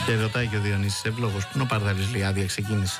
Και ρωτάει και ο Διονύσης, ευλόγος, πού είναι ο Παρδάλης, λέει, άδεια ξεκίνησε.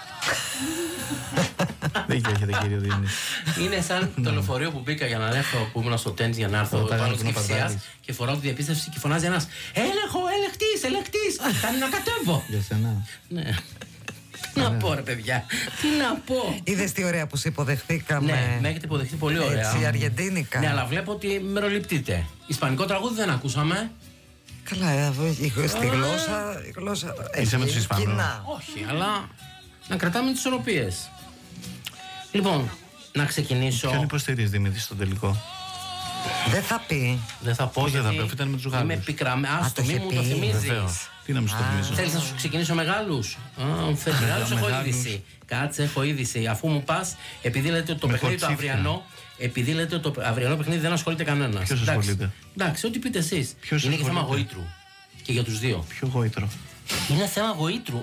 Δίκιο έχετε, κύριε Διονύση. Είναι σαν το λεωφορείο που μπήκα για να έρθω, που ήμουν στο τέντ για να έρθω πάνω της Κυφσίας και φοράω τη διαπίστευση και φωνάζει ένας έλεγχο, ελεκτής, κάνει να κατέβω. Για σένα. Ναι. Τι να πω, ρε παιδιά, τι να πω. Είδες τι ωραία που σε υποδεχθήκαμε. Ναι, με έχετε υποδεχτεί πολύ ωραία. Έτσι, αργεντίνικα. Ναι, αλλά βλέπω ότι μεροληπτείτε. Ισπανικό τραγούδι δεν ακούσαμε. Καλά, στη γλώσσα. Είσαι με τους Ισπανούς. Όχι, αλλά να κρατάμε τις ισορροπίες. Λοιπόν, να ξεκινήσω. Ποιον υποστηρίζει, Δημήτρη, στο τελικό? Δεν θα πει. Δεν θα πω. Πώς δεν γιατί θα πει, ήταν με τους Γάλλους. είμαι πικραμένο. Α, Άστο, το μη είχε μου το πει, θυμίζεις. Βεβαίως. Τι να μου στο θυμίζω. Θέλεις να σου ξεκινήσω μεγάλους? Θες μεγάλους, έχω μεγάλους. είδηση. Κάτσε, έχω είδηση. Αφού μου πας, επειδή λέτε ότι το Με παιχνίδι το κορτσίφια. αυριανό, επειδή λέτε ότι το αυριανό παιχνίδι δεν ασχολείται κανένας. Ποιος Εντάξει. ασχολείται? Εντάξει, ό,τι πείτε εσείς. Ποιος Είναι και θέμα ασχολείται? γοήτρου. Και για τους δύο. Ποιο γόητρο? Είναι θέμα γοήτρου.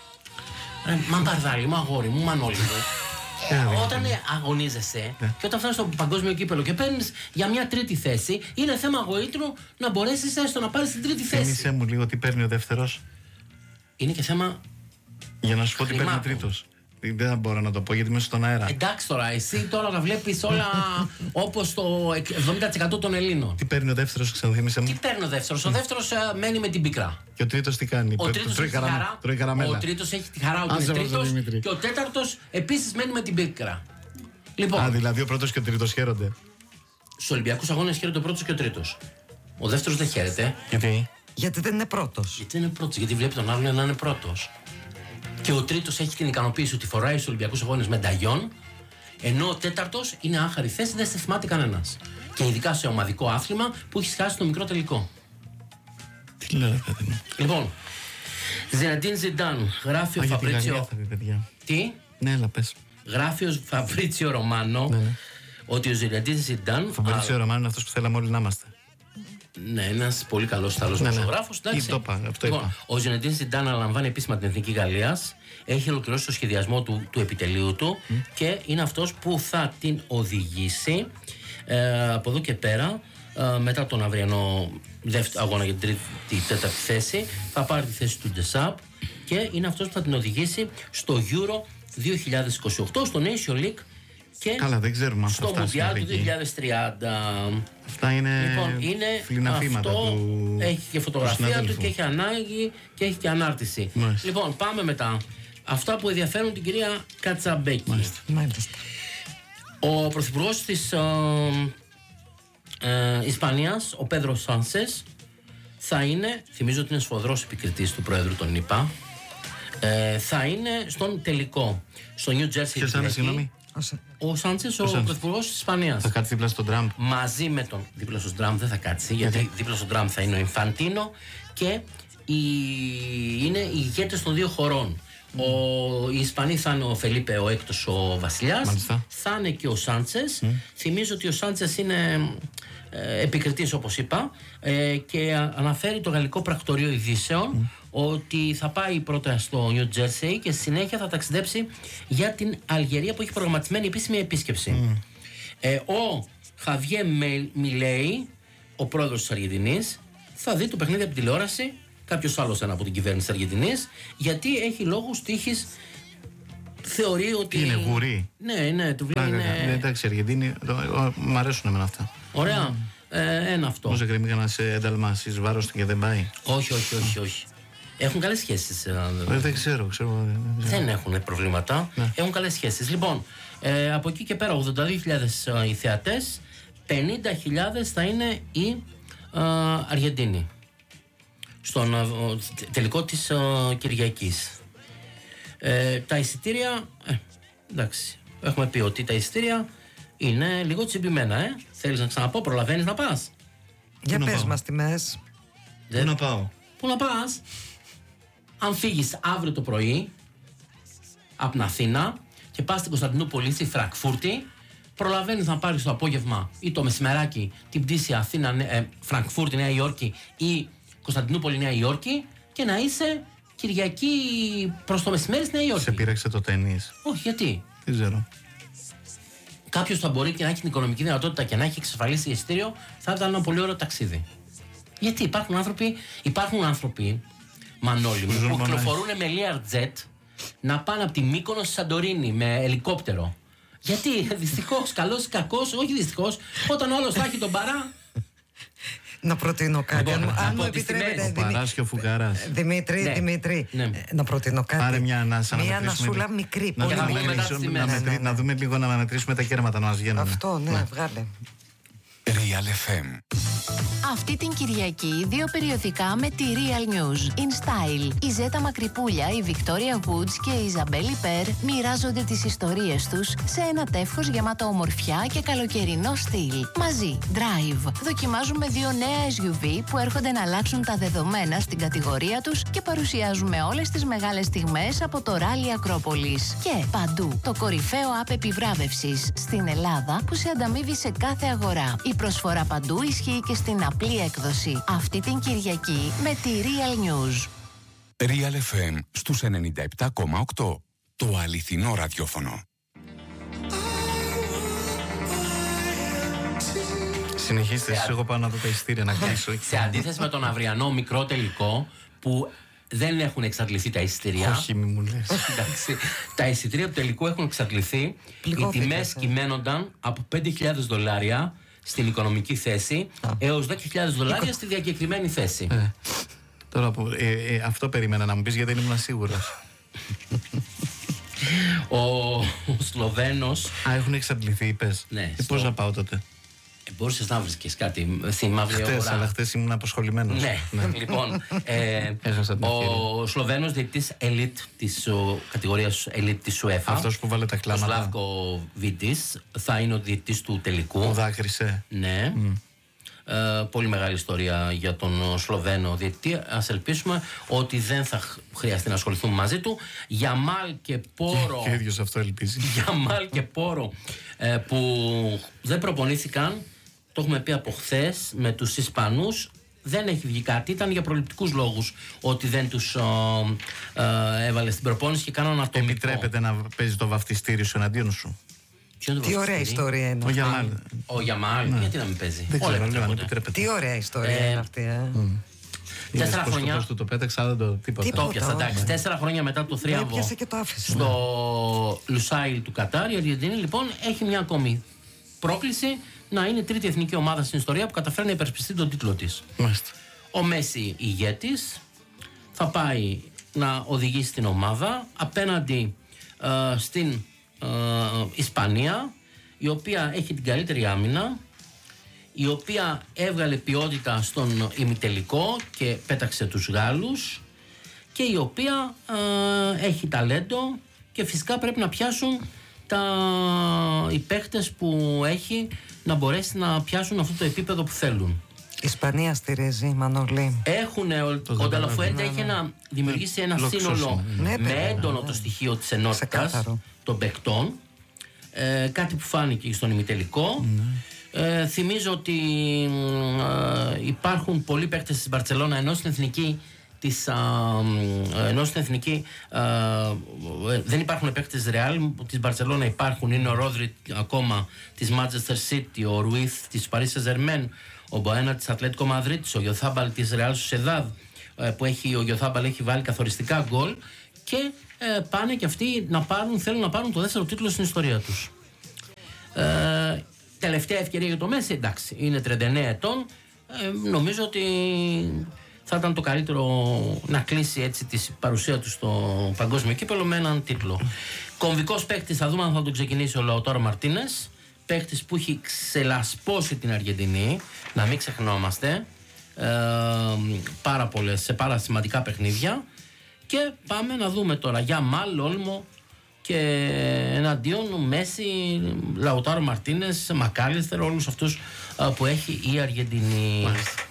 Μα Παρδάλη μου, αγόρι μου, Μανώλη μου. Όταν αγωνίζεσαι και όταν φτάνεις στο παγκόσμιο κύπελο και παίρνεις για μια τρίτη θέση, είναι θέμα γοήτρου να μπορέσεις έστω να πάρεις την τρίτη θέση. Θύμισε μου λίγο τι παίρνει ο δεύτερος. Είναι και θέμα. Για να σου πω τι παίρνει ο Χρημάτων. τρίτος. Δεν μπορώ να το πω γιατί είμαι στον αέρα. Εντάξει τώρα, εσύ τώρα τα βλέπεις όλα όπως το 70% των Ελλήνων. Τι παίρνει ο δεύτερος, ξαναθύμισε Τι μου. παίρνει ο δεύτερος? Ο δεύτερος μένει με την πίκρα. Και ο τρίτος τι κάνει? Ο τρίτος Τρώει έχει τη χαρά. τρώει καραμέλα. Ο τρίτος έχει τη χαρά ότι Άσε είναι μας τον τρίτος. Δημήτρη. Και ο τέταρτος επίσης μένει με την πίκρα. Λοιπόν, Α, δηλαδή ο πρώτος και ο τρίτος χαίρονται. στους Ολυμπιακούς αγώνες χαίρεται ο πρώτος και ο τρίτος. Ο δεύτερος δεν χαίρεται. Γιατί δεν είναι πρώτος. Γιατί είναι πρώτος, γιατί βλέπει τον άλλον να είναι πρώτος. Και ο τρίτος έχει την ικανοποίηση ότι φοράει στους Ολυμπιακούς αγώνες μενταγιόν, ενώ ο τέταρτος είναι άχαρη θέση, δεν σε θυμάται κανένας. Και ειδικά σε ομαδικό άθλημα που έχει χάσει το μικρό τελικό. Τι λέω, παιδί μου. Λοιπόν, Ζινεντίν Ζιντάν, γράφει ο Για τη Γαλλία Φαβρίτσιο. θα πει, παιδιά. Τι? Ναι, έλα πες. Γράφει ο Φαβρίτσιο Ρωμάνο ότι ο Ζινεντίν Ζιντάν. Φαβρίτσιο Ρωμάνο είναι αυτός που θέλαμε όλοι να είμαστε. Ναι, ένας πολύ καλός Ιταλός δημοσιογράφος. Τι το είπα, αυτό είπα. Ο Ζινεντίν Ζιντάν αναλαμβάνει επίσημα την Εθνική Γαλλίας. Έχει ολοκληρώσει το σχεδιασμό του επιτελείου του και είναι αυτός που θα την οδηγήσει από εδώ και πέρα. Μετά τον αυριανό αγώνα για την τέταρτη θέση, θα πάρει τη θέση του Ντεσάπ και είναι αυτός που θα την οδηγήσει στο Euro 2028, στο Nation League και Καλά, δεν ξέρουμε αν θα στο φτάσει Μουντιάλ μέχρι του εκεί. 2030. Αυτά είναι, Λοιπόν, είναι φλιναφήματα αυτό, του. έχει και φωτογραφία του συναδέλφου. και έχει ανάγκη και έχει και ανάρτηση. Μάλιστα. Λοιπόν, πάμε μετά. Αυτά που ενδιαφέρουν την κυρία Κατσαμπέκη. Μάλιστα. Ο πρωθυπουργός της Ισπανίας, ο Πέδρο Σάνσες, θα είναι, θυμίζω ότι είναι σφοδρός επικριτής του Πρόεδρου των ΗΠΑ, θα είναι στον τελικό, στο New Jersey. Ποιος θα είναι, συγγνώμη? Ο Σάντσες, ο πρωθυπουργός της Ισπανίας. Θα κάτσει δίπλα στον Τραμπ. Μαζί με τον. Δίπλα στον Τραμπ δεν θα κάτσει, γιατί δίπλα στον Τραμπ θα είναι ο Ινφαντίνο και είναι οι ηγέτες των δύο χωρών. Οι Ισπανοί θα είναι ο Φελίπε, ο έκτος ο βασιλιάς. Μάλιστα. Θα είναι και ο Σάντσες. Θυμίζω ότι ο Σάντσες είναι επικριτής, όπως είπα, και αναφέρει το γαλλικό πρακτορείο ειδήσεων ότι θα πάει πρώτα στο New Jersey και στη συνέχεια θα ταξιδέψει για την Αλγερία που έχει προγραμματισμένη επίσημη επίσκεψη. Ο Χαβιέ Μιλέι, ο πρόεδρος της Αργεντινής, θα δει το παιχνίδι από τηλεόραση, κάποιος άλλος ένα από την κυβέρνηση της Αργεντινής, γιατί έχει λόγους τύχης. Θεωρεί ότι. Είναι γουρί. Ναι, του βλέπει. Ναι, εντάξει, Αργεντίνοι, μου αρέσουν εμένα αυτά. Ωραία. Ένα αυτό. Πώς δεν κανένα ένταλμα εις βάρος του και δεν πάει? Όχι. Έχουν καλές σχέσεις. Δεν ξέρω. Δεν έχουν προβλήματα. Ναι. Έχουν καλές σχέσεις. Λοιπόν, από εκεί και πέρα 82.000 οι θεατές, 50.000 θα είναι οι Αργεντίνοι στον τελικό της Κυριακής. Τα εισιτήρια, εντάξει, έχουμε πει ότι τα εισιτήρια είναι λίγο τσιμπημένα. Θέλεις να ξαναπώ, προλαβαίνεις να πας? Για Πού να πες πάω? μας τιμές. Πού να πάω? Πού να πας? Αν φύγεις αύριο το πρωί από την Αθήνα και πας στην Κωνσταντινούπολη ή στη Φραγκφούρτη, προλαβαίνεις να πάρεις το απόγευμα ή το μεσημεράκι την πτήση Αθήνα, Φραγκφούρτη, Νέα Υόρκη ή Κωνσταντινούπολη, Νέα Υόρκη και να είσαι Κυριακή προς το μεσημέρι στη Νέα Υόρκη. Σε πείραξε το τένις? Όχι, γιατί? Δεν ξέρω. Κάποιος θα μπορεί και να έχει την οικονομική δυνατότητα και να έχει εξασφαλίσει εισιτήριο, θα ήταν ένα πολύ ωραίο ταξίδι. Γιατί υπάρχουν άνθρωποι Μανώλη μου, που κυκλοφορούν με Learjet να πάνε από τη Μύκονο στη Σαντορίνη με ελικόπτερο. Γιατί δυστυχώς, καλός ή κακός, όχι δυστυχώς, όταν ο άλλος θα έχει τον παρά. Να προτείνω κάτι. Αν μου επιτρέπετε. Ο Παράς και ο Φουγγαράς. Δημήτρη, να προτείνω κάτι. Πάρε μια ανάσα. Μια ανασούλα μικρή. Να δούμε λίγο, να μετρήσουμε τα κέρματα να μας βγαίνουν. Αυτό, ναι, βγάλε. Real FM. Αυτή την Κυριακή 2 περιοδικά με τη Real News. In Style. Η Ζέτα Μακρυπούλια, η Victoria Woods και η Ιζαμπέλη Περ μοιράζονται τις ιστορίες τους σε ένα τεύχος γεμάτο ομορφιά και καλοκαιρινό στυλ. Μαζί, Drive. Δοκιμάζουμε 2 νέα SUV που έρχονται να αλλάξουν τα δεδομένα στην κατηγορία τους και παρουσιάζουμε όλες τις μεγάλες στιγμές από το Rally Ακρόπολης. Και παντού, το κορυφαίο app επιβράβευσης στην Ελλάδα που σε ανταμείβει σε κάθε αγορά. Η προσφορά παντού ισχύει και στην απλή έκδοση. Αυτή την Κυριακή με τη Real News. Real FM στους 97,8. Το αληθινό ραδιόφωνο. Συνεχίστε, εγώ πάω να δω τα εισιτήρια να κλείσω. Σε αντίθεση με τον αυριανό μικρό τελικό που δεν έχουν εξαντληθεί τα εισιτήρια. Όχι, μη μου λες. Εντάξει, τα εισιτήρια του τελικού έχουν εξαντληθεί. Οι τιμές κυμαίνονταν από $5.000 στην οικονομική θέση έως $10.000 στη διακεκριμένη θέση. Τώρα αυτό περίμενα να μου πεις, γιατί δεν ήμουν σίγουρος. Ο Σλοβαίνος. Έχουν εξαντληθεί, είπες. Ναι. Πώς να πάω τότε? Μπορούσες να βρίσκεις κάτι στη μαύρη αγορά. Αλλά χτες ήμουν αποσχολημένος. Ναι. Λοιπόν, ο Σλοβαίνος διαιτητής elite της κατηγορίας elite της UEFA, αυτός που βάλε τα κλάματα, ο Σλάβκο Βίτης, θα είναι ο διαιτητής του τελικού. Που δάκρυσε. Ναι. Πολύ μεγάλη ιστορία για τον Σλοβαίνο διαιτητή. Ας ελπίσουμε ότι δεν θα χρειαστεί να ασχοληθούμε μαζί του. Γιαμάλ και Πόρο. Και ο ίδιος αυτό ελπίζει. Γιαμάλ και Πόρο που δεν προπονήθηκαν. Το έχουμε πει από χθες με τους Ισπανούς. Δεν έχει βγει κάτι. Ήταν για προληπτικούς λόγους ότι δεν τους έβαλε στην προπόνηση και κάναν ατομικό. Επιτρέπεται να παίζει το βαφτιστήρι σου εναντίον σου? Τι ωραία ιστορία είναι. Ο Γιαμάλ, γιατί να μην παίζει? Δεν ξέρω αν επιτρέπεται. Τι ωραία ιστορία είναι αυτή. 4 χρόνια. Πώς του το πέταξα, δεν το τίποτα. Το πιάσα, εντάξει. 4 χρόνια μετά το θρίαμβο στο Λουσάιλ του Κατάρ, η Αργεντινή λοιπόν έχει μια ακόμη πρόκληση να είναι τρίτη εθνική ομάδα στην ιστορία που καταφέρει να υπερασπιστεί τον τίτλο της. Ο Μέση ηγέτης θα πάει να οδηγήσει την ομάδα απέναντι στην Ισπανία, η οποία έχει την καλύτερη άμυνα, η οποία έβγαλε ποιότητα στον ημιτελικό και πέταξε τους Γάλλους και η οποία έχει ταλέντο και φυσικά πρέπει να πιάσουν οι παίχτες που έχει να μπορέσει να πιάσουν αυτό το επίπεδο που θέλουν. Ισπανία στηρίζει, Μανώλη. Ο Νταλαφουέντε έχει δημιουργήσει ένα σύνολο με έντονο το στοιχείο της ενότητας των παικτών, κάτι που φάνηκε στην ημιτελικό. Θυμίζω ότι υπάρχουν πολλοί παίκτες της Μπαρτσελώνα, ενώ στην εθνική δεν υπάρχουν παίκτες της Ρεάλ. Της Μπαρτσελώνα υπάρχουν, είναι ο Ρόδρι ακόμα της Manchester City, ο Ρουίθ της Paris Saint-Germain, ο Μποένα της Ατλέτικο Μαδρίτης, ο Γιοθάμπαλ της Ρεάλ Σοσεδάδ, που ο Γιοθάμπαλ έχει βάλει καθοριστικά γκολ και πάνε και αυτοί θέλουν να πάρουν το δεύτερο τίτλο στην ιστορία τους. Τελευταία ευκαιρία για το Μέση, εντάξει, είναι 39 ετών. Νομίζω ότι θα ήταν το καλύτερο να κλείσει έτσι τη παρουσία του στο παγκόσμιο κύπελλο με έναν τίτλο. Κομβικός παίκτης, θα δούμε αν θα τον ξεκινήσει ο Λαουτάρο Μαρτίνες. Παίκτης που έχει ξελασπώσει την Αργεντινή, να μην ξεχνόμαστε, σε πάρα σημαντικά παιχνίδια. Και πάμε να δούμε τώρα για Μάλ, Όλμο και εναντίον Μέση, Λαουτάρο Μαρτίνες, Μακάλιστερ, όλους αυτούς που έχει η Αργεντινή.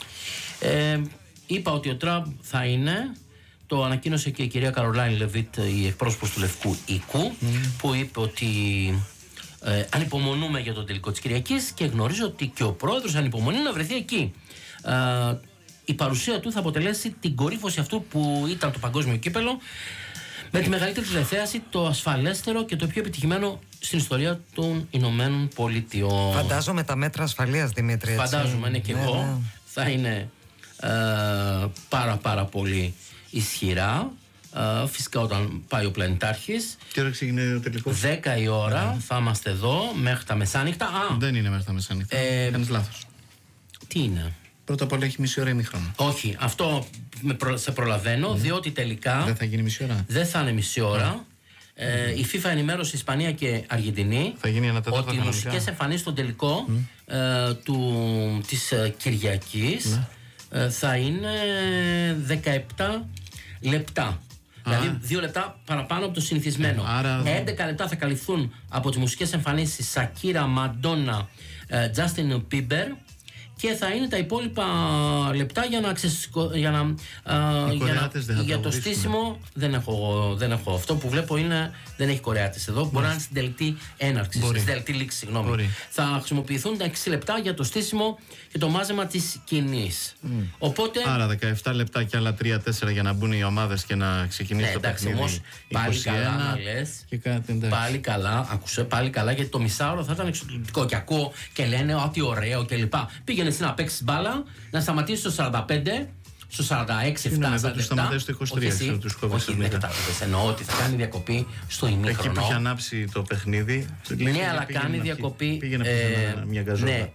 Είπα ότι ο Τραμπ θα είναι, το ανακοίνωσε και η κυρία Καρολάιν Λεβίτ, η εκπρόσωπος του Λευκού Οίκου, που είπε ότι ανυπομονούμε για το τελικό της Κυριακής και γνωρίζω ότι και ο πρόεδρος ανυπομονεί να βρεθεί εκεί. Η παρουσία του θα αποτελέσει την κορύφωση αυτού που ήταν το παγκόσμιο κύπελλο, με τη μεγαλύτερη τηλεθέαση, το ασφαλέστερο και το πιο επιτυχημένο στην ιστορία των Ηνωμένων Πολιτειών. Φαντάζομαι τα μέτρα ασφαλείας, Δημήτρη. Φαντάζομαι, είναι και εγώ. Θα είναι πάρα πολύ ισχυρά. Φυσικά όταν πάει ο πλανητάρχης. Τι ώρα ξεκινάει ο τελικός? 10 η ώρα θα είμαστε εδώ μέχρι τα μεσάνυχτα. Δεν είναι μέχρι τα μεσάνυχτα. Κάνεις λάθος. Τι είναι? Πρώτα απ' όλα έχει μισή ώρα ημίχρονο. Όχι, αυτό σε προλαβαίνω, διότι τελικά Δεν θα γίνει μισή ώρα. δεν θα είναι μισή ώρα. Η FIFA ενημέρωσε Ισπανία και Αργεντινή Θα γίνει ένα τέταρτο ότι οι κανονικά. μουσικές εμφανίσεις στον τελικό της Κυριακής θα είναι 17 λεπτά. Δηλαδή 2 λεπτά παραπάνω από το συνηθισμένο. 11 λεπτά θα καλυφθούν από τις μουσικές εμφανίσεις Σακύρα, Μαντόνα, Justin Bieber, και θα είναι τα υπόλοιπα λεπτά για το στήσιμο. Δεν έχω. Αυτό που βλέπω είναι δεν έχει Κορεάτες εδώ. Μπορεί να είναι στην τελική έναρξη, στην τελική λήξη, συγγνώμη. Θα χρησιμοποιηθούν τα 6 λεπτά για το στήσιμο και το μάζεμα της σκηνής. Οπότε. Άρα 17 λεπτά και άλλα 3-4 για να μπουν οι ομάδες και να ξεκινήσει το παιχνίδι. Όμως, πάλι καλά να λες. Πάλι καλά, άκουσε, πάλι καλά, γιατί το μισάωρο θα ήταν εξωτερικό. Και ακούω και λένε ότι ωραίο κλπ. Πήγαινε εσύ να παίξεις μπάλα, να σταματήσεις στο 45, στο 46-7. Εδώ του σταματάει στο 23. Όχι, δεν κατάλαβες. Εννοώ ότι θα κάνει διακοπή στο ημίχρονο. Εκεί που έχει ανάψει το παιχνίδι. Ναι, αλλά κάνει διακοπή. Πήγαινε μια γκαζόλα.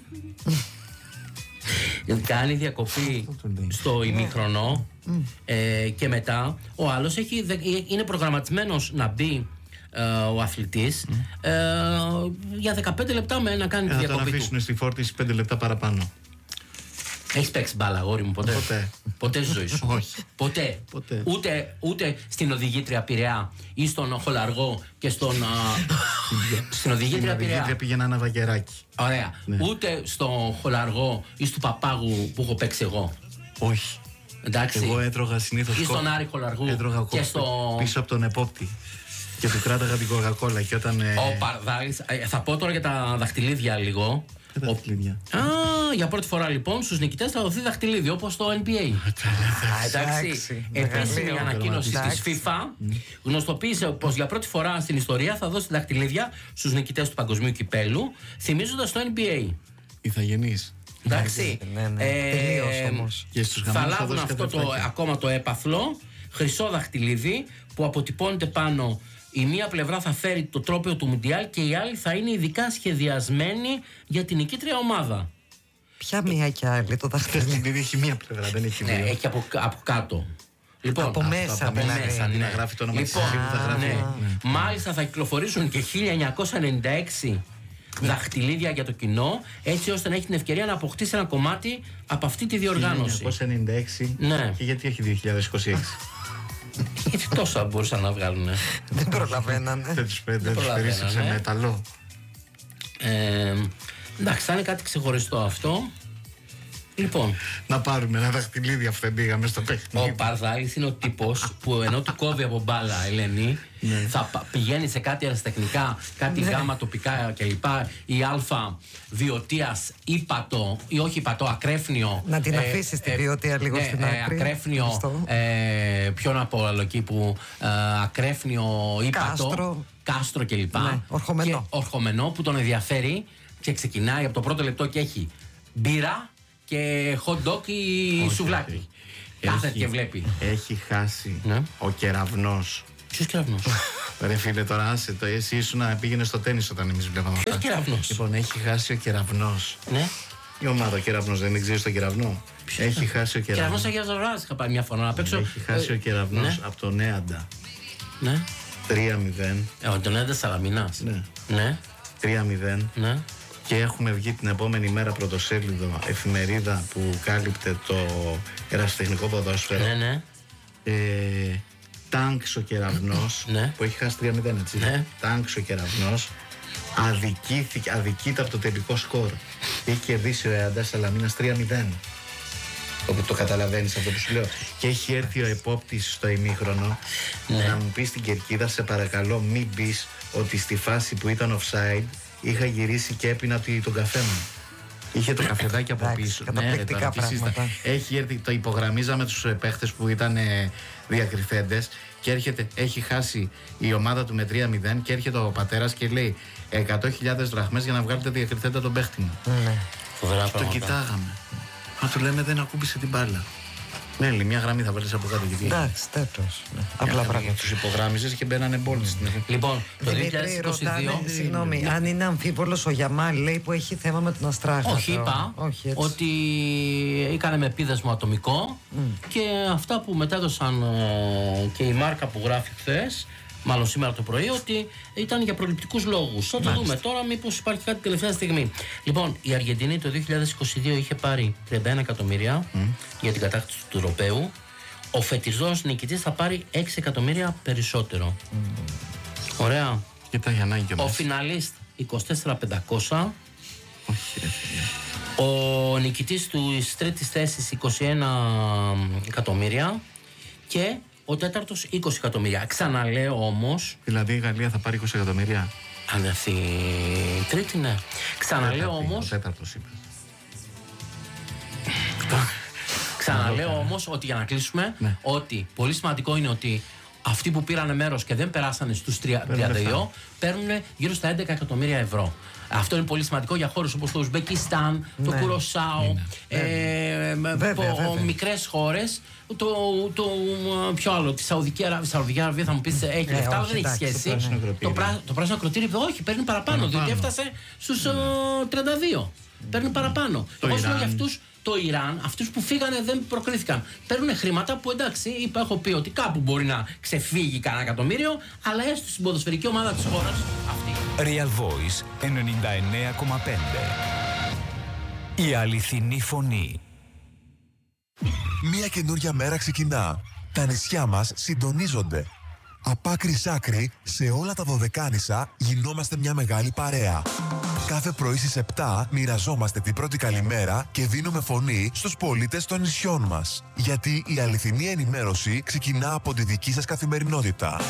Κάνει διακοπή στο ημίχρονο και μετά ο άλλος είναι προγραμματισμένος να μπει ο αθλητής για 15 λεπτά να κάνει τη διακοπή του. Θα τον αφήσουν στη φόρτιση 5 λεπτά παραπάνω. Έχεις παίξει μπάλα, αγόρι μου, ποτέ? Ποτέ στη ζωή σου? Όχι. Ποτέ. Ούτε στην οδηγήτρια Πειραιά ή στον Χολαργό και στην οδηγήτρια Πειραιά πήγαινα ένα βαγγεράκι. Ωραία. Ούτε στον Χολαργό ή στο Παπάγου που έχω παίξει εγώ. Όχι. Εντάξει. Εγώ έτρωγα συνήθως ή στον Άρη Χολαργού και πίσω από τον επόπτη. Και του κράταγα την κοκακόλα και όταν. Ο Παρδάλης. Θα πω τώρα για τα δαχτυλίδια λίγο. Για πρώτη φορά λοιπόν στους νικητές θα δοθεί δαχτυλίδι, όπως το NBA. Εντάξει. Επίσημη ανακοίνωση της FIFA γνωστοποίησε πως για πρώτη φορά στην ιστορία θα δώσει δαχτυλίδια στους νικητές του παγκοσμίου κυπέλου, θυμίζοντας το NBA. Ηθαγενείς. Εντάξει. Τελείως όμως. Θα λάβουν αυτό ακόμα το έπαθλο, χρυσό δαχτυλίδι που αποτυπώνεται πάνω. Η μία πλευρά θα φέρει το τρόπαιο του Μουντιάλ και η άλλη θα είναι ειδικά σχεδιασμένη για την νικήτρια ομάδα. Ποια μία και άλλη το δαχτυλίδι? Έχει μία πλευρά, δεν έχει δύο. Ναι, έχει από κάτω. Λοιπόν, από μέσα, από μέσα, ναι. Να γράφει το όνομα Λοιπόν, μάλιστα θα κυκλοφορήσουν και 1996 δαχτυλίδια για το κοινό, έτσι ώστε να έχει την ευκαιρία να αποκτήσει ένα κομμάτι από αυτή τη διοργάνωση. 1996 Ναι. Και γιατί έχει 2026? Γιατί τόσα μπορούσαν να βγάλουν. Δεν προλαβαίνανε. Δεν τους περίσσεψε μεταλλό. Εντάξει, θα είναι κάτι ξεχωριστό αυτό. Λοιπόν, να πάρουμε ένα δαχτυλίδι, αφού δεν πήγαμε στο παιχνίδι. Ο Παρδάλης είναι ο τύπος που ενώ του κόβει από μπάλα, Ελένη, θα πηγαίνει σε κάτι αεραστεχνικά, κάτι γάμα τοπικά κλπ. Ή αλφα βιωτείας ύπατο ή όχι ύπατο, ακρέφνιο. Να την αφήσεις τη βιωτεία λίγο στην άκρη. Ακρέφνιο, ποιο να πω άλλο εκεί που ακρέφνιο ύπατο. Κάστρο κλπ. Ναι, ορχομενό. Και ορχομενό που τον ενδιαφέρει και ξεκινάει από το πρώτο λεπτό και έχει μπύρα και hot dog ή σουβλάκι. Κάθεται και βλέπει. Έχει χάσει ο κεραυνός. Ποιος κεραυνός? Ρε φίλε, τώρα άσε το. Εσύ ήσουν πήγαινε στο τένις όταν εμείς βλέπαμε αυτά. Ποιος κεραυνός? Λοιπόν, έχει χάσει ο κεραυνός. Ναι. Η ομάδα ο κεραυνός, δεν ξέρεις τον κεραυνό? Έχει χάσει ο κεραυνός. Κεραυνός Αγίας Ζωράς είχα πάει μια φορά να παίξω. Έχει χάσει ο κεραυνός από τον Νέαντα. Ναι. 3-0. Τον Νέαντα Σαλαμινάς. Ναι. 3-0. Ναι. Και έχουμε βγει την επόμενη μέρα πρωτοσέλιδο εφημερίδα που κάλυπτε το ερασιτεχνικό ποδόσφαιρο. Ναι. Τάγκς ο κεραυνός, που έχει χάσει 3-0, έτσι. Ναι. Τάγκς ο κεραυνός αδικείται από το τελικό σκορ. Έχει κερδίσει ο Νέαντα Σαλαμίνας 3-0. Όπου το καταλαβαίνεις αυτό που σου λέω. Και έχει έρθει ο επόπτης στο ημίχρονο να μου πει στην κερκίδα, σε παρακαλώ μην πεις ότι στη φάση που ήταν offside είχα γυρίσει και έπινα τον καφέ μου. Είχε το καφεδάκι από πίσω. Καταπληκτικά πράγματα. Έχει έρθει, το υπογραμμίζαμε τους παίχτες που ήταν διακριθέντες και έχει χάσει η ομάδα του με 3-0 και έρχεται ο πατέρας και λέει 100.000 δραχμές για να βγάλετε διακριθέντα τον παίχτη μου. Φοβερά πράγματα. Το κοιτάγαμε. Μα του λέμε δεν ακούμπησε την μπάλα. Ναι, λέει, μια γραμμή θα βάλεις από κάτω και τι. Εντάξει, τέτος. Απλά πράγματα. Τους υπογράμμιζες και μπαίνανε μπόλοι στην αρχή. Λοιπόν, το Δημήτρη, 2022. ρωτάνε, συγγνώμη, αν είναι αμφίβολος ο Γιαμάλ, λέει, που έχει θέμα με τον Αστράχα. Όχι, είπα ότι έκανε με επίδεσμο ατομικό και αυτά που μετέδωσαν και η μάρκα που γράφει χθες, μάλλον σήμερα το πρωί, ότι ήταν για προληπτικούς λόγους. Θα το δούμε τώρα, μήπως υπάρχει κάτι τελευταία στιγμή. Λοιπόν, η Αργεντινή το 2022 είχε πάρει 31 εκατομμύρια για την κατάκτηση του τροπαίου. Ο φετινός νικητής θα πάρει 6 εκατομμύρια περισσότερο. Ωραία. Κοίτα για ανάγκη. Ο φιναλίστ 24.500. Ο νικητής της τρίτης θέσης 21 εκατομμύρια. Και ο τέταρτος 20 εκατομμύρια. Ξαναλέω όμως. Δηλαδή η Γαλλία θα πάρει 20 εκατομμύρια. Αν έρθει η τρίτη, ναι. Ξαναλέω όμως. Ο τέταρτος είπε. Ξαναλέω όμως ότι για να κλείσουμε, ότι πολύ σημαντικό είναι ότι αυτοί που πήραν μέρος και δεν περάσανε στους 32 παίρνουν γύρω στα 11 εκατομμύρια ευρώ. Αυτό είναι πολύ σημαντικό για χώρες όπως το Ουσμπεκιστάν, το Κουροσάο, μικρές χώρες. Ποιο άλλο, τη Σαουδική Αραβία θα μου πεις έχει λεφτά, αλλά δεν έχει σχέση. Το πράσινο ακροτήρι, όχι, παίρνει παραπάνω, διότι έφτασε στους 32. Παίρνει παραπάνω. Εγώ σου λέω για αυτούς. Το Ιράν, αυτούς που φύγανε δεν προκρίθηκαν. Παίρνουν χρήματα που εντάξει, έχω πει ότι κάπου μπορεί να ξεφύγει κανένα εκατομμύριο, αλλά έστω στην ποδοσφαιρική ομάδα της χώρας αυτή. Real Voice 99,5. Η αληθινή φωνή. Μια καινούρια μέρα ξεκινά. Τα νησιά μας συντονίζονται. Από άκρη σ' άκρη, σε όλα τα Δωδεκάνησα γινόμαστε μια μεγάλη παρέα. Κάθε πρωί στις 7 μοιραζόμαστε την πρώτη καλημέρα και δίνουμε φωνή στους πολίτες των νησιών μας. Γιατί η αληθινή ενημέρωση ξεκινά από τη δική σας καθημερινότητα.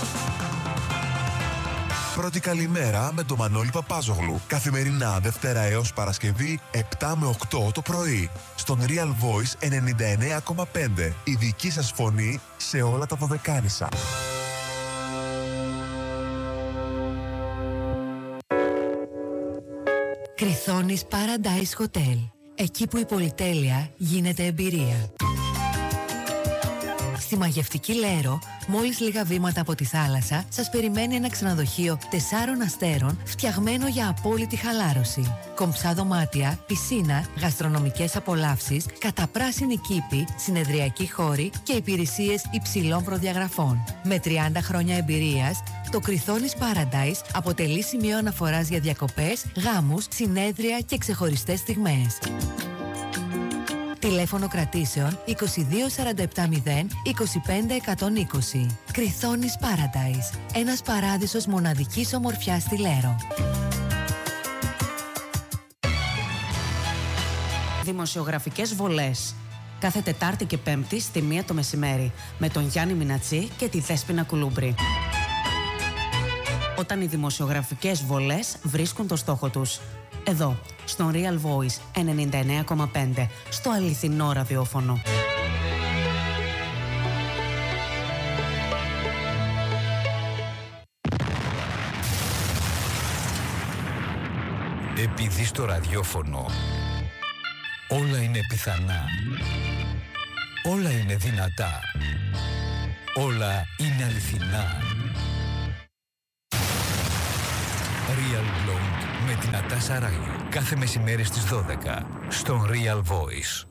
Πρώτη καλημέρα με τον Μανώλη Παπάζογλου. Καθημερινά Δευτέρα έως Παρασκευή 7 με 8 το πρωί. Στον Real Voice 99,5. Η δική σας φωνή σε όλα τα Δωδεκάνησα. Κριθόνης Paradise Hotel. Εκεί που η πολυτέλεια γίνεται εμπειρία. Στη μαγευτική Λέρο, μόλις λίγα βήματα από τη θάλασσα, σας περιμένει ένα ξενοδοχείο 4 αστέρων φτιαγμένο για απόλυτη χαλάρωση. Κομψά δωμάτια, πισίνα, γαστρονομικές απολαύσεις, καταπράσινη κήπη, συνεδριακοί χώροι και υπηρεσίες υψηλών προδιαγραφών. Με 30 χρόνια εμπειρίας, το Κριθόνης Paradise αποτελεί σημείο αναφοράς για διακοπές, γάμους, συνέδρια και ξεχωριστές στιγμές. Τηλέφωνο κρατήσεων 22 47 0 25 120. Κριθόνης Paradise. Ένας παράδεισος μοναδικής ομορφιάς στη Λέρο. Δημοσιογραφικές βολές. Κάθε Τετάρτη και Πέμπτη στη 1 το μεσημέρι. Με τον Γιάννη Μινατσί και τη Δέσποινα Κουλούμπρη. Όταν οι δημοσιογραφικές βολές βρίσκουν το στόχο τους. Εδώ, στον Real Voice 99,5, στο αληθινό ραδιόφωνο. Επειδή στο ραδιόφωνο όλα είναι πιθανά, όλα είναι δυνατά, όλα είναι αληθινά. Real Blonde με την Νατάσα Ράγη. Κάθε μεσημέρι στις 12 στον Real Voice.